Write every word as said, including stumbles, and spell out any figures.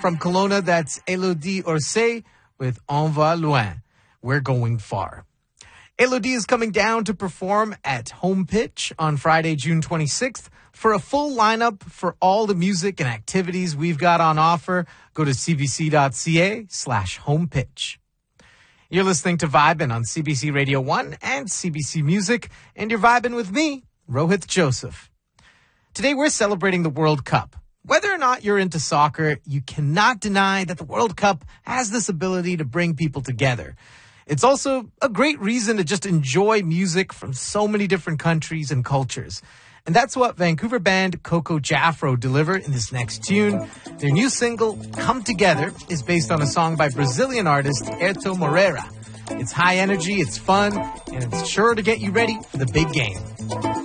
from Kelowna, that's Elodie Orsay with On Va Loin. We're going far. Elodie is coming down to perform at Home Pitch on Friday, June twenty-sixth. For a full lineup for all the music and activities we've got on offer, go to cbc.ca slash homepitch. You're listening to Vibin' on C B C Radio one and C B C Music, and you're vibing with me, Rohith Joseph. Today we're celebrating the World Cup. Whether or not you're into soccer, you cannot deny that the World Cup has this ability to bring people together. It's also a great reason to just enjoy music from so many different countries and cultures. And that's what Vancouver band Coco Jafro deliver in this next tune. Their new single, Come Together, is based on a song by Brazilian artist Herto Moreira. It's high energy, it's fun, and it's sure to get you ready for the big game.